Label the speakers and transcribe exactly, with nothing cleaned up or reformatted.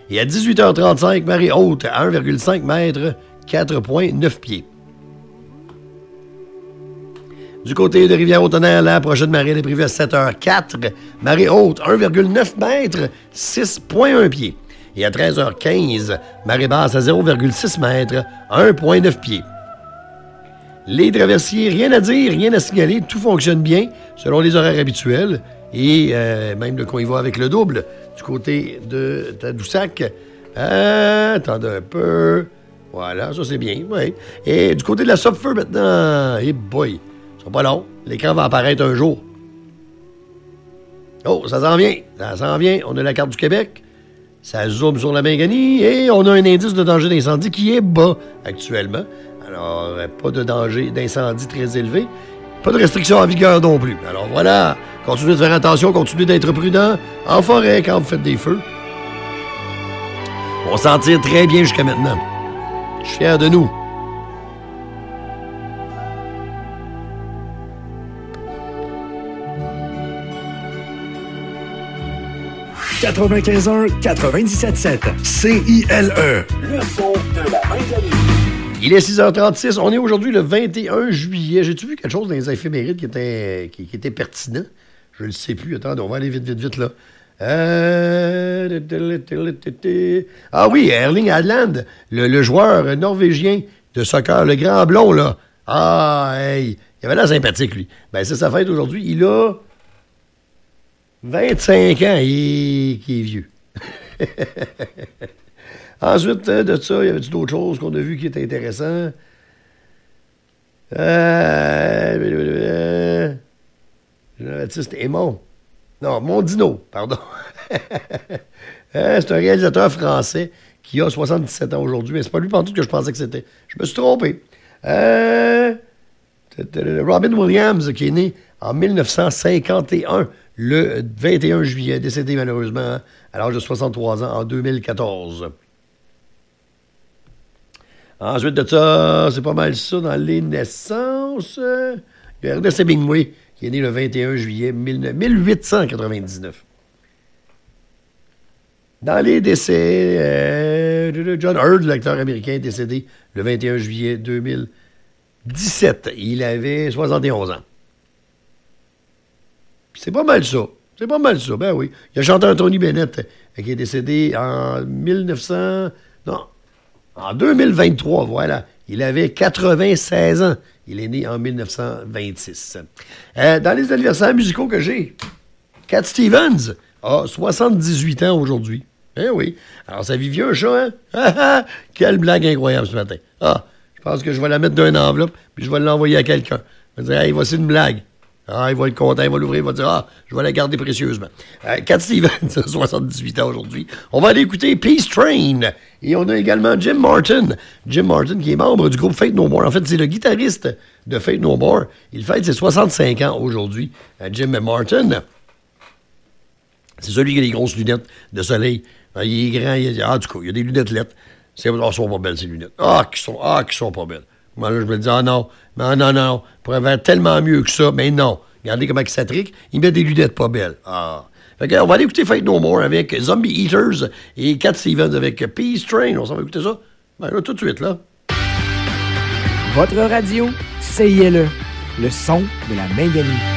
Speaker 1: Et à dix-huit heures trente-cinq, marée haute à un virgule cinq mètres, quatre virgule neuf pieds. Du côté de Rivière-au-Tonnerre, la prochaine marée est prévue à sept heures quatre. Marée haute, un virgule neuf mètres, six virgule un pieds. Et à treize heures quinze, marée basse à zéro virgule six mètres, un virgule neuf pieds. Les traversiers, rien à dire, rien à signaler. Tout fonctionne bien selon les horaires habituels. Et euh, même de quoi il va avec le double. Du côté de Tadoussac. Euh, attendez un peu. Voilà, ça c'est bien. Ouais. Et du côté de la Sopfeu maintenant. Eh boy. Pas long. L'écran va apparaître un jour. Oh, ça s'en vient. Ça s'en vient. On a la carte du Québec. Ça zoome sur la Mingani et on a un indice de danger d'incendie qui est bas actuellement. Alors, pas de danger d'incendie très élevé. Pas de restrictions en vigueur non plus. Alors voilà. Continuez de faire attention. Continuez d'être prudent en forêt quand vous faites des feux. On s'en tire très bien jusqu'à maintenant. Je suis fier de nous.
Speaker 2: quatre-vingt-quinze un quatre-vingt-dix-sept sept C I L E. Le son de la Mingani.
Speaker 1: Il est six heures trente-six. On est aujourd'hui le vingt et un juillet. J'ai-tu vu quelque chose dans les éphémérides qui était, qui, qui était pertinent? Je ne le sais plus. Attendez, on va aller vite, vite, vite, là. Euh... Ah oui, Erling Haaland, le, le joueur norvégien de soccer, le grand blond, là. Ah, hey, il avait l'air sympathique, lui. Ben, c'est sa fête aujourd'hui. Il a vingt-cinq ans, il est, il est vieux. Ensuite de ça, il y avait-tu d'autres choses qu'on a vues qui étaient intéressantes? Euh... Jean-Baptiste Aymon. Non, Mondino, pardon. C'est un réalisateur français qui a soixante-dix-sept ans aujourd'hui, mais c'est pas lui pendant tout que je pensais que c'était. Je me suis trompé. Euh... Robin Williams, qui est né en dix-neuf cent cinquante et un, le vingt et un juillet, décédé malheureusement à l'âge de soixante-trois ans en deux mille quatorze. Ensuite de ça, c'est pas mal ça dans les naissances. Il y a Ernest Hemingway, qui est né le vingt et un juillet mille huit cent quatre-vingt-dix-neuf. Dans les décès, euh, John Hurt, l'acteur américain, est décédé le vingt et un juillet deux mille dix-sept. Il avait soixante et onze ans. C'est pas mal ça. C'est pas mal ça, ben oui. Il y a le chanteur Tony Bennett, qui est décédé en mille neuf cents... Non, en deux mille vingt-trois, voilà. Il avait quatre-vingt-seize ans. Il est né en mille neuf cent vingt-six. Euh, dans les anniversaires musicaux que j'ai, Cat Stevens a soixante-dix-huit ans aujourd'hui. Eh oui. Alors, ça vit vieux, un chat, hein? Quelle blague incroyable ce matin. Ah, je pense que je vais la mettre dans une enveloppe, puis je vais l'envoyer à quelqu'un. Je vais dire, hey, voici une blague. Ah, il va être content, il va l'ouvrir, il va dire, ah, je vais la garder précieusement. Euh, Cat Stevens a soixante-dix-huit ans aujourd'hui. On va aller écouter Peace Train. Et on a également Jim Martin. Jim Martin, qui est membre du groupe Faith No More. En fait, c'est le guitariste de Faith No More. Il fête ses soixante-cinq ans aujourd'hui. Euh, Jim Martin. C'est celui qui a les grosses lunettes de soleil. Euh, il est grand, il a, ah, du coup, il a des lunettes lettres. C'est, ah, sont pas belles, ces lunettes. Ah, qui sont, ah, qui sont pas belles. Moi, là, je me dis, ah non, non, non, non, il pourrait faire tellement mieux que ça, mais non. Regardez comment il s'attrique. Il met des lunettes pas belles. Ah. Fait que, on va aller écouter Faith No More avec Zombie Eaters et Cat Stevens avec Peace Train. On s'en va écouter ça? Ben là, tout de suite, là.
Speaker 3: Votre radio, C I L E, le son de la Mingani.